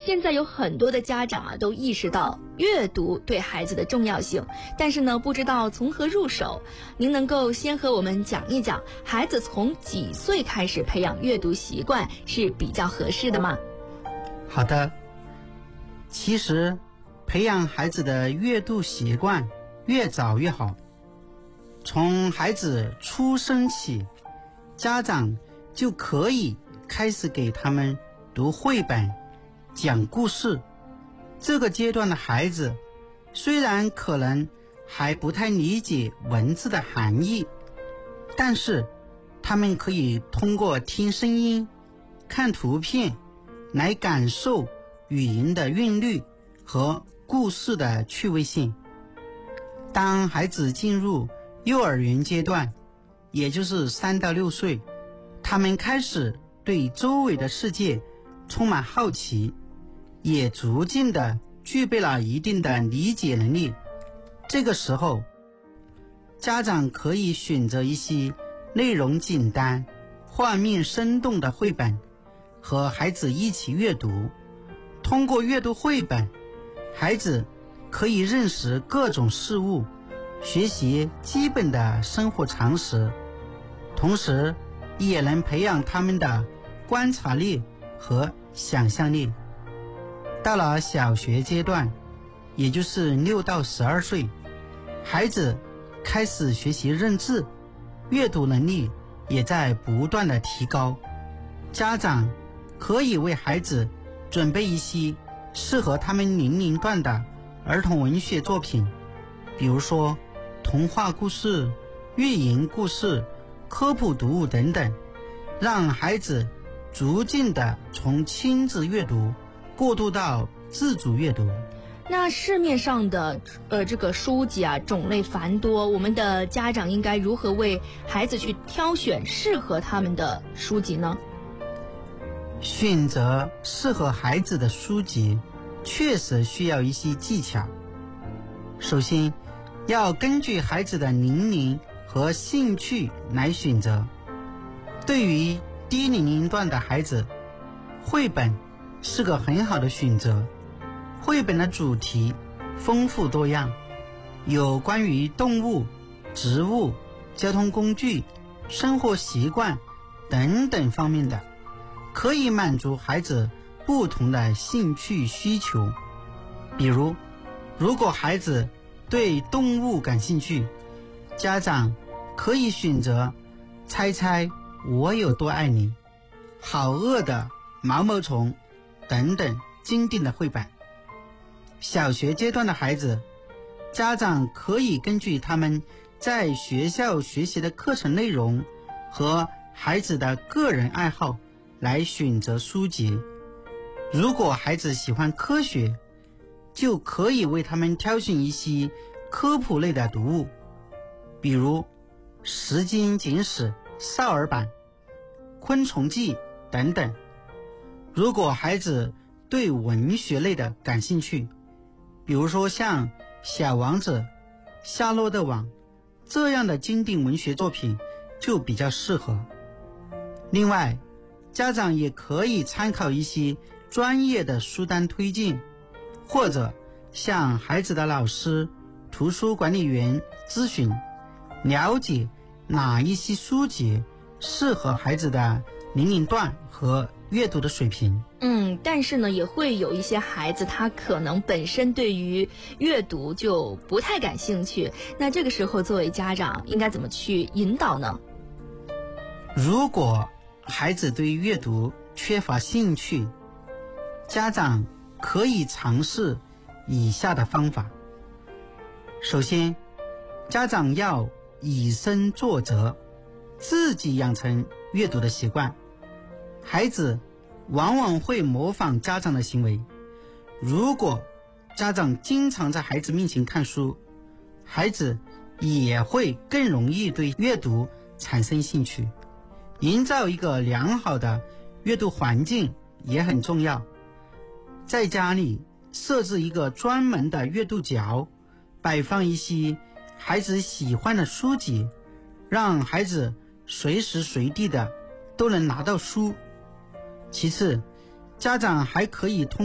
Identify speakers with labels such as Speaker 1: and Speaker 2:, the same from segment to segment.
Speaker 1: 现在有很多的家长都意识到阅读对孩子的重要性，但是呢，不知道从何入手。您能够先和我们讲一讲，孩子从几岁开始培养阅读习惯是比较合适的吗？
Speaker 2: 好的，其实培养孩子的阅读习惯越早越好。从孩子出生起，家长就可以开始给他们读绘本、讲故事。这个阶段的孩子虽然可能还不太理解文字的含义，但是他们可以通过听声音、看图片来感受语言的韵律和故事的趣味性。当孩子进入幼儿园阶段，也就是3到6岁，他们开始对周围的世界充满好奇，也逐渐的具备了一定的理解能力。这个时候，家长可以选择一些内容简单、画面生动的绘本，和孩子一起阅读。通过阅读绘本，孩子可以认识各种事物，学习基本的生活常识，同时也能培养他们的观察力和想象力。到了小学阶段，也就是6到12岁，孩子开始学习认字，阅读能力也在不断的提高。家长可以为孩子准备一些适合他们年龄段的儿童文学作品，比如说童话故事、寓言故事、科普读物等等，让孩子逐渐的从亲子阅读过渡到自主阅读。
Speaker 1: 那市面上的这个书籍啊，种类繁多，我们的家长应该如何为孩子去挑选适合他们的书籍呢？
Speaker 2: 选择适合孩子的书籍确实需要一些技巧。首先，要根据孩子的年龄和兴趣来选择。对于低年龄段的孩子，绘本是个很好的选择。绘本的主题丰富多样，有关于动物、植物、交通工具、生活习惯等等方面的，可以满足孩子不同的兴趣需求。比如，如果孩子对动物感兴趣，家长可以选择猜猜我有多爱你、好饿的毛毛虫等等经典的绘本。小学阶段的孩子，家长可以根据他们在学校学习的课程内容和孩子的个人爱好来选择书籍。如果孩子喜欢科学，就可以为他们挑选一些科普类的读物，比如《时间简史》少儿版、《昆虫记》等等。如果孩子对文学类的感兴趣，比如说像《小王子》、《夏洛特王》这样的经典文学作品就比较适合。另外，家长也可以参考一些专业的书单推荐，或者向孩子的老师、图书管理员咨询，了解哪一些书籍适合孩子的年龄段和阅读的水平。
Speaker 1: 但是呢，也会有一些孩子他可能本身对于阅读就不太感兴趣，那这个时候作为家长应该怎么去引导呢？
Speaker 2: 如果孩子对阅读缺乏兴趣，家长可以尝试以下的方法。首先，家长要以身作则，自己养成阅读的习惯。孩子往往会模仿家长的行为，如果家长经常在孩子面前看书，孩子也会更容易对阅读产生兴趣。营造一个良好的阅读环境也很重要。在家里设置一个专门的阅读角，摆放一些孩子喜欢的书籍，让孩子随时随地的都能拿到书。其次，家长还可以通过一些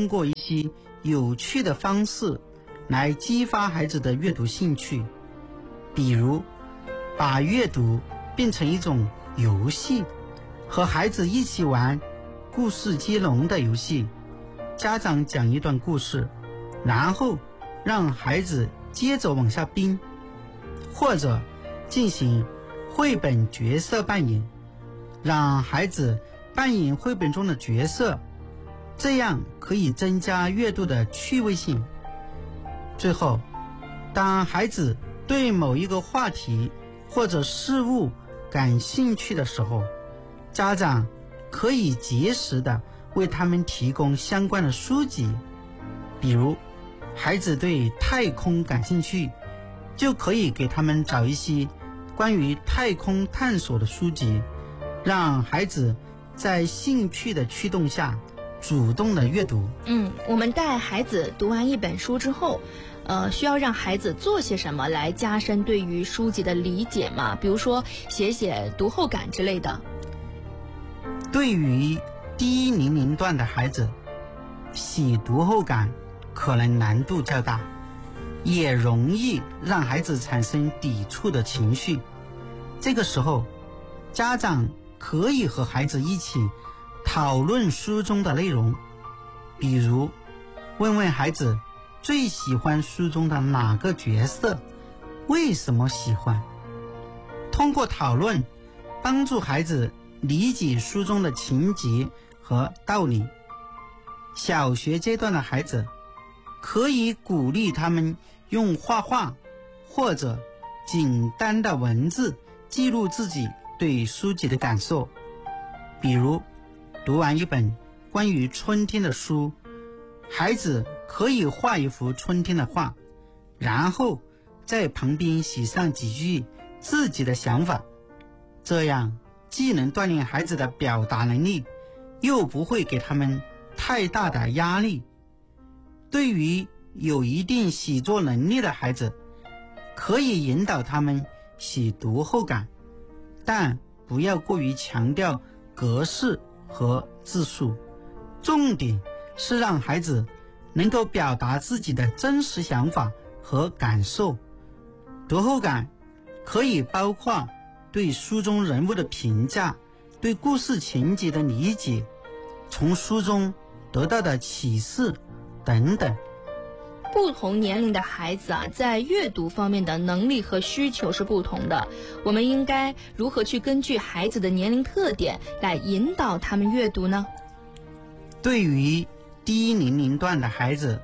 Speaker 2: 些有趣的方式来激发孩子的阅读兴趣，比如把阅读变成一种游戏，和孩子一起玩故事接龙的游戏，家长讲一段故事，然后让孩子接着往下编，或者进行绘本角色扮演，让孩子扮演绘本中的角色，这样可以增加阅读的趣味性。最后，当孩子对某一个话题或者事物感兴趣的时候，家长可以及时的为他们提供相关的书籍。比如孩子对太空感兴趣，就可以给他们找一些关于太空探索的书籍，让孩子在兴趣的驱动下主动的阅读。
Speaker 1: 我们带孩子读完一本书之后，需要让孩子做些什么来加深对于书籍的理解吗？比如说写写读后感之类的。
Speaker 2: 对于低年龄段的孩子，写读后感可能难度较大，也容易让孩子产生抵触的情绪。这个时候，家长可以和孩子一起讨论书中的内容，比如问问孩子最喜欢书中的哪个角色，为什么喜欢。通过讨论，帮助孩子理解书中的情节和道理。小学阶段的孩子，可以鼓励他们用画画或者简单的文字记录自己对书籍的感受。比如读完一本关于春天的书，孩子可以画一幅春天的画，然后在旁边写上几句自己的想法，这样既能锻炼孩子的表达能力，又不会给他们太大的压力。对于有一定写作能力的孩子，可以引导他们写读后感，但不要过于强调格式和字数，重点是让孩子能够表达自己的真实想法和感受。读后感可以包括对书中人物的评价，对故事情节的理解，从书中得到的启示等等。
Speaker 1: 不同年龄的孩子在阅读方面的能力和需求是不同的，我们应该如何去根据孩子的年龄特点来引导他们阅读呢？
Speaker 2: 对于低年龄段的孩子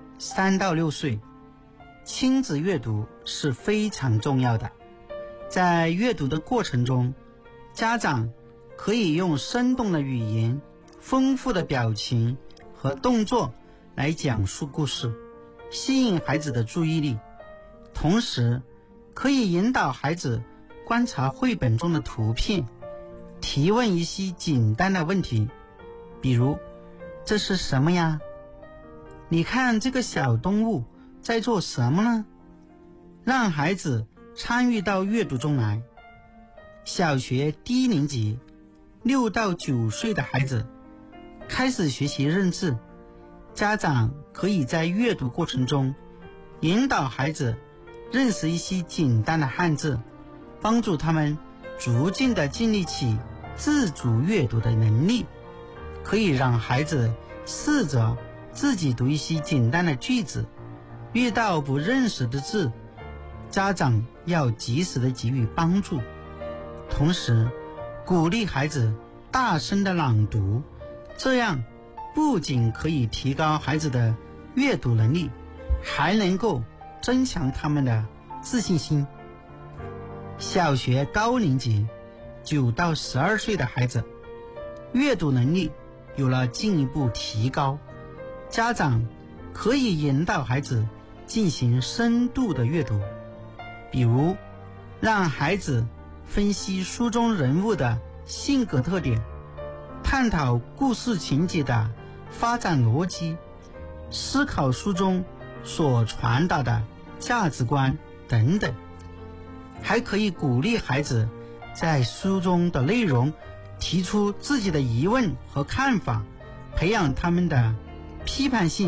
Speaker 2: ，3到6岁，亲子阅读是非常重要的。在阅读的过程中，家长可以用生动的语言、丰富的表情和动作来讲述故事，吸引孩子的注意力。同时可以引导孩子观察绘本中的图片，提问一些简单的问题，比如这是什么呀？你看这个小动物在做什么呢？让孩子参与到阅读中来。小学低年级6到9岁的孩子开始学习认字，家长可以在阅读过程中引导孩子认识一些简单的汉字，帮助他们逐渐地建立起自主阅读的能力。可以让孩子试着自己读一些简单的句子，遇到不认识的字，家长要及时的给予帮助。同时鼓励孩子大声的朗读，这样不仅可以提高孩子的阅读能力，还能够增强他们的自信心。小学高年级9到12岁的孩子，阅读能力有了进一步提高，家长可以引导孩子进行深度的阅读，比如让孩子分析书中人物的性格特点，探讨故事情节的发展逻辑，思考书中所传达的价值观等等。还可以鼓励孩子在书中的内容提出自己的疑问和看法，培养他们的批判性